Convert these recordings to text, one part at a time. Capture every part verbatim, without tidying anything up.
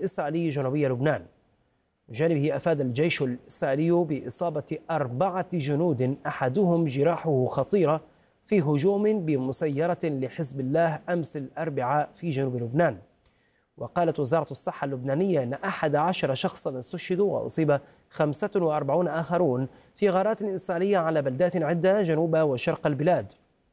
الإسرائيلي جنوبي لبنان. من جانبه أفاد الجيش الإسرائيلي بإصابة أربعة جنود أحدهم جراحه خطيرة في هجوم بمسيرة لحزب الله أمس الأربعاء في جنوب لبنان. وقالت وزارة الصحة اللبنانية أن أحد عشر شخصا استشهدوا وأصيب خمسة وأربعون آخرون في غارات إسرائيلية على بلدات عدة جنوب وشرق البلاد.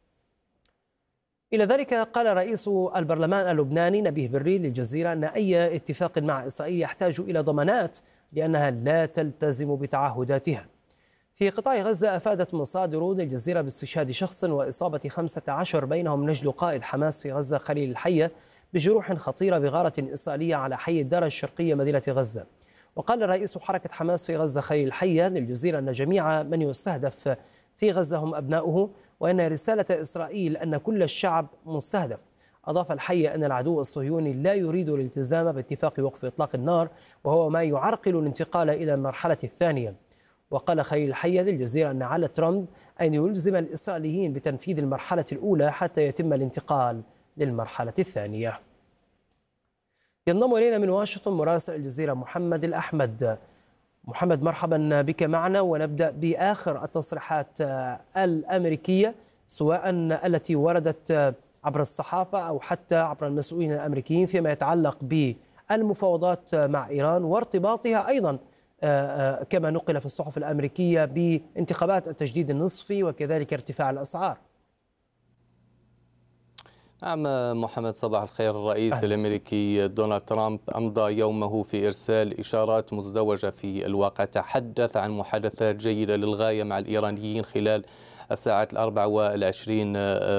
إلى ذلك قال رئيس البرلمان اللبناني نبيه بري للجزيرة أن أي اتفاق مع إسرائيل يحتاج إلى ضمانات لأنها لا تلتزم بتعهداتها. في قطاع غزة أفادت مصادر للجزيرة باستشهاد شخص وإصابة خمسة عشر بينهم نجل قائد حماس في غزة خليل الحية بجروح خطيرة بغارة إسرائيلية على حي الدار الشرقية مدينة غزة. وقال رئيس حركة حماس في غزة خليل الحية للجزيرة أن جميع من يستهدف في غزة هم أبناؤه، وأن رسالة إسرائيل أن كل الشعب مستهدف. أضاف الحي أن العدو الصهيوني لا يريد الالتزام باتفاق وقف إطلاق النار، وهو ما يعرقل الانتقال إلى المرحلة الثانية. وقال خليل الحية للجزيرة أن على ترامب أن يلزم الإسرائيليين بتنفيذ المرحلة الأولى حتى يتم الانتقال للمرحلة الثانية. ينضم إلينا من واشنطن مراسل الجزيرة محمد الأحمد. محمد، مرحبا بك معنا، ونبدأ بآخر التصريحات الأمريكية سواء التي وردت عبر الصحافة أو حتى عبر المسؤولين الأمريكيين فيما يتعلق بالمفاوضات مع إيران وارتباطها أيضا كما نقل في الصحف الأمريكية بانتخابات التجديد النصفي وكذلك ارتفاع الأسعار. نعم محمد، صباح الخير. الرئيس الأمريكي دونالد ترامب أمضى يومه في إرسال إشارات مزدوجة في الواقع. تحدث عن محادثات جيدة للغاية مع الإيرانيين خلال الساعات الأربع والعشرين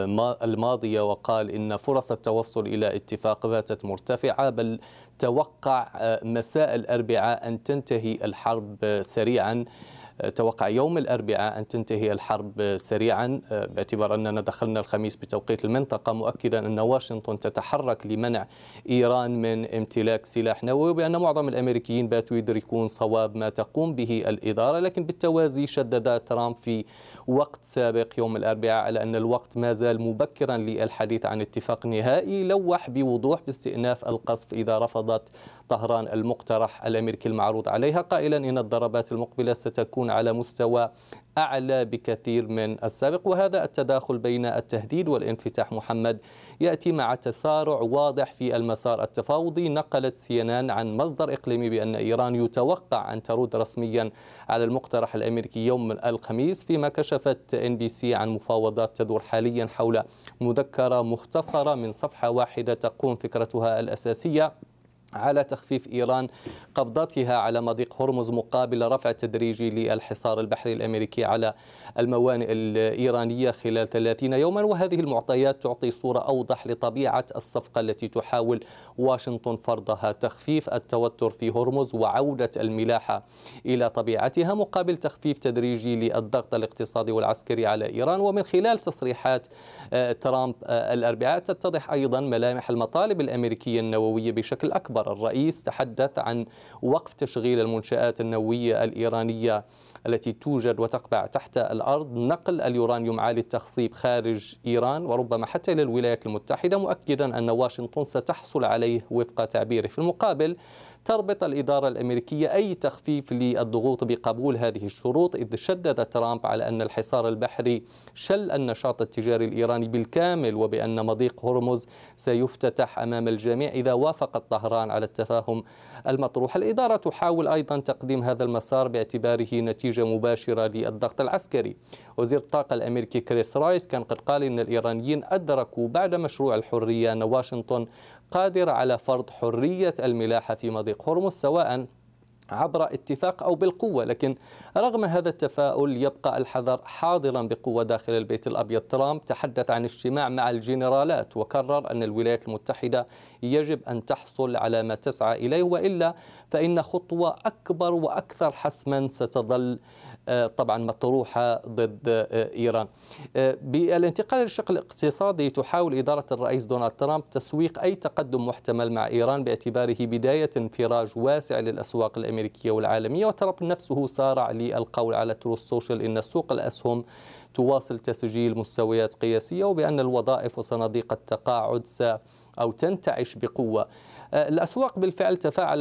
الماضية، وقال إن فرص التوصل إلى اتفاق باتت مرتفعة، بل توقع مساء الأربعاء أن تنتهي الحرب سريعا. توقع يوم الأربعاء أن تنتهي الحرب سريعا باعتبار أننا دخلنا الخميس بتوقيت المنطقة، مؤكدا أن واشنطن تتحرك لمنع إيران من امتلاك سلاح نووي، وبأن معظم الأمريكيين باتوا يدركون صواب ما تقوم به الإدارة. لكن بالتوازي شدد ترامب في وقت سابق يوم الأربعاء على أن الوقت ما زال مبكرا للحديث عن اتفاق نهائي. لوح بوضوح باستئناف القصف إذا رفضت طهران المقترح الأمريكي المعروض عليها، قائلا إن الضربات المقبلة ستكون على مستوى أعلى بكثير من السابق. وهذا التداخل بين التهديد والانفتاح محمد يأتي مع تسارع واضح في المسار التفاوضي. نقلت سي إن إن عن مصدر إقليمي بأن إيران يتوقع أن ترد رسميا على المقترح الأمريكي يوم الخميس، فيما كشفت إن بي سي عن مفاوضات تدور حاليا حول مذكرة مختصرة من صفحة واحدة تقوم فكرتها الأساسية على تخفيف إيران قبضتها على مضيق هرمز مقابل رفع تدريجي للحصار البحري الأمريكي على الموانئ الإيرانية خلال ثلاثين يوما. وهذه المعطيات تعطي صورة أوضح لطبيعة الصفقة التي تحاول واشنطن فرضها: تخفيف التوتر في هرمز وعودة الملاحة إلى طبيعتها مقابل تخفيف تدريجي للضغط الاقتصادي والعسكري على إيران. ومن خلال تصريحات ترامب الأربعاء تتضح أيضا ملامح المطالب الأمريكية النووية بشكل أكبر. الرئيس تحدث عن وقف تشغيل المنشآت النووية الإيرانية التي توجد وتقع تحت الأرض، نقل اليورانيوم عالي التخصيب خارج إيران وربما حتى إلى الولايات المتحدة، مؤكدا أن واشنطن ستحصل عليه وفق تعبيره. في المقابل تربط الإدارة الأمريكية أي تخفيف للضغوط بقبول هذه الشروط، إذ شدد ترامب على أن الحصار البحري شل النشاط التجاري الإيراني بالكامل، وبأن مضيق هرمز سيفتتح أمام الجميع إذا وافقت طهران على التفاهم المطروح. الإدارة تحاول أيضا تقديم هذا المسار باعتباره نتيجة مباشرة للضغط العسكري. وزير الطاقة الأمريكي كريس رايس كان قد قال إن الإيرانيين أدركوا بعد مشروع الحرية أن واشنطن قادرة على فرض حرية الملاحة في مضيق هرمز سواء عبر اتفاق أو بالقوة. لكن رغم هذا التفاؤل يبقى الحذر حاضرا بقوة داخل البيت الأبيض. ترامب تحدث عن اجتماع مع الجنرالات وكرر أن الولايات المتحدة يجب أن تحصل على ما تسعى إليه، وإلا فإن خطوة أكبر وأكثر حسما ستظل طبعا مطروحة ضد إيران. بالانتقال للشق الاقتصادي تحاول إدارة الرئيس دونالد ترامب تسويق أي تقدم محتمل مع إيران باعتباره بداية انفراج واسع للأسواق الأمريكية والعالمية. وترامب نفسه سارع للقول على تروث سوشيال إن سوق الأسهم تواصل تسجيل مستويات قياسية، وبأن الوظائف وصناديق التقاعد س أو تنتعش بقوة. الأسواق بالفعل تفاعل